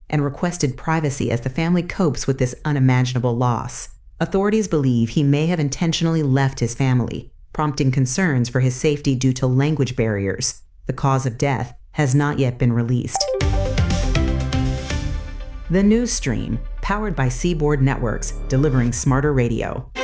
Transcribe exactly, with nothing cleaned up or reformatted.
and requested privacy as the family copes with this unimaginable loss. Authorities believe he may have intentionally left his family, prompting concerns for his safety due to language barriers. The cause of death has not yet been released. The News Stream, powered by Seaboard Networks, delivering smarter radio.